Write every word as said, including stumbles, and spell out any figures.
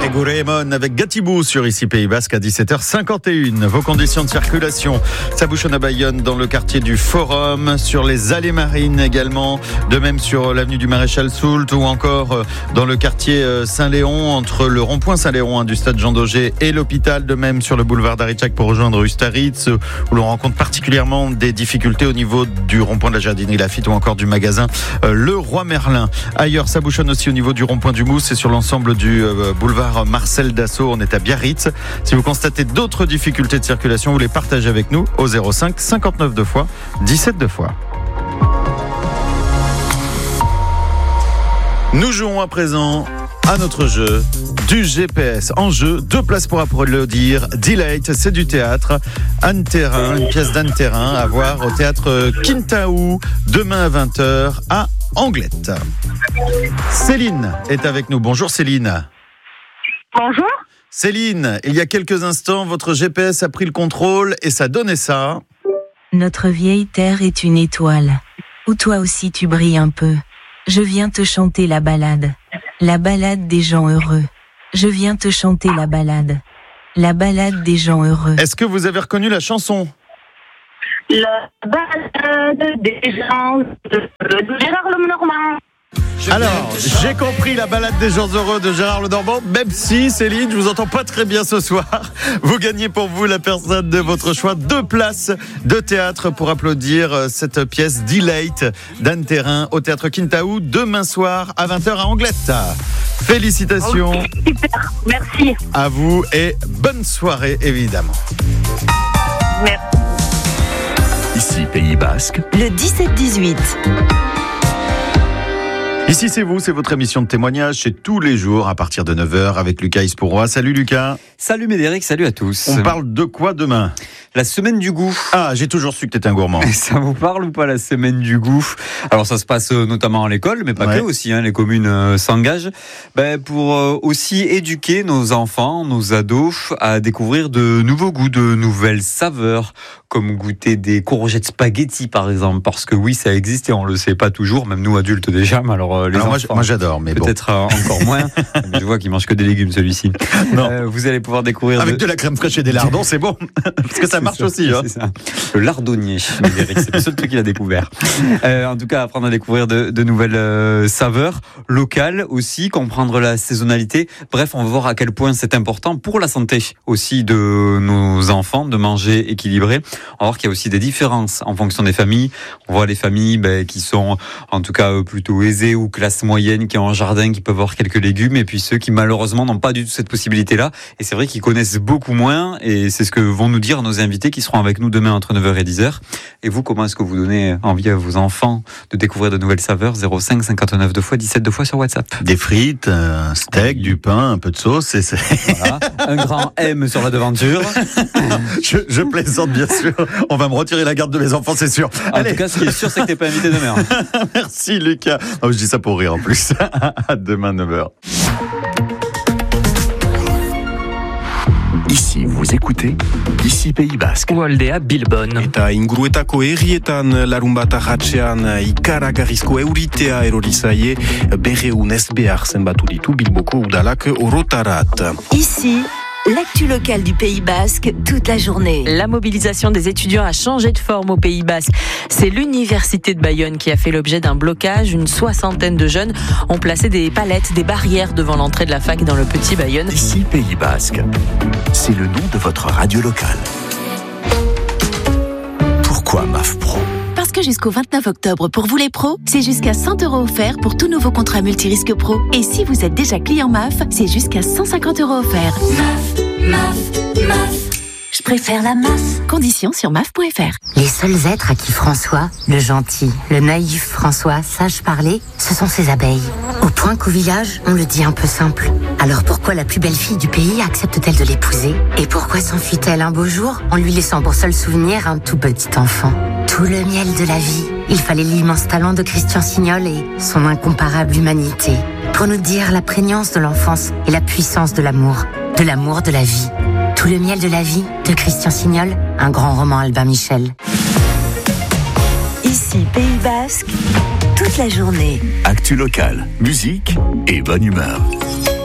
Grégory Raymond avec Gatibou sur ici Pays Basque à dix-sept heures cinquante et une. Vos conditions de circulation, ça bouchonne à Bayonne dans le quartier du Forum, sur les allées marines également, de même sur l'avenue du Maréchal Soult ou encore dans le quartier Saint-Léon, entre le rond-point Saint-Léon hein, du stade Jean Daugé et l'hôpital, de même sur le boulevard d'Aritschak pour rejoindre Ustaritz, où l'on rencontre particulièrement des difficultés au niveau du rond-point de la jardinerie Laffitte ou encore du magasin euh, Le Roi Merlin. Ailleurs, ça bouchonne aussi au niveau du rond-point du Mousse et sur l'ensemble du euh, boulevard Marcel Dassault. On est à Biarritz. Si vous constatez d'autres difficultés de circulation, vous les partagez avec nous au zéro cinq cinquante-neuf deux fois dix-sept deux fois. Nous jouons à présent à notre jeu du G P S. En jeu, deux places pour applaudir. Delight, c'est du théâtre. Anne Terrain, une pièce d'Anne Terrain à voir au théâtre Kintaou, demain à vingt heures à Anglette. Céline est avec nous. Bonjour Céline. Bonjour. Céline, il y a quelques instants, votre G P S a pris le contrôle et ça donnait ça. Notre vieille terre est une étoile, où toi aussi tu brilles un peu. Je viens te chanter la ballade, la ballade des gens heureux. Je viens te chanter la ballade, la ballade des gens heureux. Est-ce que vous avez reconnu la chanson ? La balade des gens heureux de Gérard Lenormand. Alors, j'ai compris la balade des gens heureux de Gérard Lenormand, même si, Céline, je vous entends pas très bien ce soir. Vous gagnez pour vous, la personne de votre choix, deux places de théâtre pour applaudir cette pièce Delight d'Anne Terrain au théâtre Kintaou, demain soir à vingt heures à Anglette. Félicitations. Okay, super, merci. À vous et bonne soirée, évidemment. Merci. Ici, Pays Basque. Le dix-sept dix-huit. Ici, c'est vous, c'est votre émission de témoignage. C'est tous les jours à partir de neuf heures avec Lucas Ispourois. Salut Lucas. Salut Médéric, salut à tous. On parle de quoi demain ? La semaine du goût. Ah, j'ai toujours su que t'étais un gourmand. Ça vous parle ou pas, la semaine du goût ? Alors ça se passe notamment à l'école, mais pas ouais. que aussi, hein, les communes euh, s'engagent ben, pour euh, aussi éduquer nos enfants, nos ados à découvrir de nouveaux goûts, de nouvelles saveurs, comme goûter des courgettes spaghetti par exemple, parce que oui, ça existe et on le sait pas toujours, même nous adultes déjà, mais alors euh, les alors enfants... Moi, moi j'adore, mais peut-être bon. euh, encore moins. Je vois qu'il mange que des légumes celui-ci. Non. Euh, vous allez pouvoir découvrir... Avec de... de la crème fraîche et des lardons, c'est bon, parce que ça marche ça, aussi. Hein. C'est ça. Le lardonnier, c'est le seul truc qu'il a découvert. Euh, en tout cas, apprendre à découvrir de, de nouvelles euh, saveurs locales aussi, comprendre la saisonnalité. Bref, on va voir à quel point c'est important pour la santé aussi de nos enfants de manger équilibré. On va voir qu'il y a aussi des différences en fonction des familles. On voit les familles ben, qui sont en tout cas plutôt aisées ou classe moyenne, qui ont un jardin, qui peuvent avoir quelques légumes, et puis ceux qui malheureusement n'ont pas du tout cette possibilité-là. Et c'est vrai qu'ils connaissent beaucoup moins, et c'est ce que vont nous dire nos invités qui seront avec nous demain entre neuf heures et dix heures. Et vous, comment est-ce que vous donnez envie à vos enfants de découvrir de nouvelles saveurs ? zéro cinq cinquante-neuf deux fois dix-sept deux fois sur WhatsApp. Des frites, un steak, du pain, un peu de sauce. Et c'est... Voilà. Un grand M sur la devanture. je, je plaisante bien sûr. On va me retirer la garde de mes enfants, c'est sûr. En Allez. tout cas, ce qui est sûr, c'est que t'es pas invité demain. Merci Lucas. Oh, je dis ça pour rire en plus. À demain neuf heures. Ici, vous écoutez Ici Pays Basque. Ualdea Bilbon. Eta inguruetako herrietan larunbata ratxean ikaragarrizko euritea erori zaie berreun ez behar zenbatu ditu Bilboko udalak orotarat. Ici, l'actu locale du Pays Basque toute la journée. La mobilisation des étudiants a changé de forme au Pays Basque. C'est l'université de Bayonne qui a fait l'objet d'un blocage. Une soixantaine de jeunes ont placé des palettes, des barrières devant l'entrée de la fac dans le petit Bayonne. Ici Pays Basque, c'est le nom de votre radio locale. Pourquoi M A F Pro ? Parce que jusqu'au vingt-neuf octobre, pour vous les pros, c'est jusqu'à cent euros offerts pour tout nouveau contrat multirisque pro. Et si vous êtes déjà client M A F, c'est jusqu'à cent cinquante euros offerts. M A F, M A F, M A F. Je préfère la M A F. Conditions sur M A F point F R. Les seuls êtres à qui François, le gentil, le naïf François, sache parler, ce sont ses abeilles. Au point qu'au village, on le dit un peu simple. Alors pourquoi la plus belle fille du pays accepte-t-elle de l'épouser ? Et pourquoi s'enfuit-elle un beau jour en lui laissant pour seul souvenir un tout petit enfant ? Tout le miel de la vie. Il fallait l'immense talent de Christian Signol et son incomparable humanité pour nous dire la prégnance de l'enfance et la puissance de l'amour, de l'amour de la vie. Tout le miel de la vie de Christian Signol, un grand roman Albin Michel. Ici, Pays Basque, toute la journée. Actu locale, musique et bonne humeur.